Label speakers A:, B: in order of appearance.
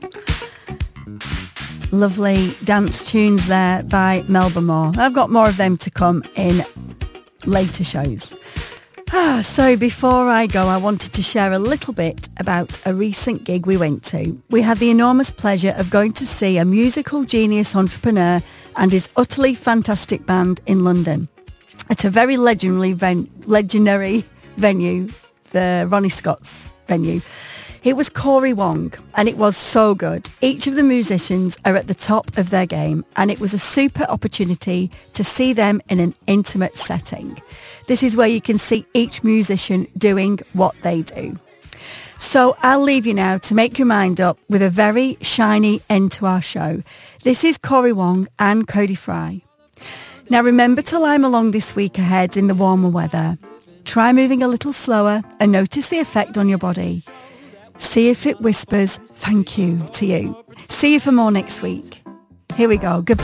A: Lovely dance tunes there by Melba Moore. I've got more of them to come in later shows. So before I go, I wanted to share a little bit about a recent gig we went to. We had the enormous pleasure of going to see a musical genius entrepreneur and his utterly fantastic band in London at a very legendary venue, the Ronnie Scott's venue. It was Corey Wong, and it was so good. Each of the musicians are at the top of their game, and it was a super opportunity to see them in an intimate setting. This is where you can see each musician doing what they do. So I'll leave you now to make your mind up with a very shiny end to our show. This is Corey Wong and Cody Fry. Now remember to lime along this week ahead in the warmer weather. Try moving a little slower and notice the effect on your body. See if it whispers thank you to you. See you for more next week. Here we go. Goodbye.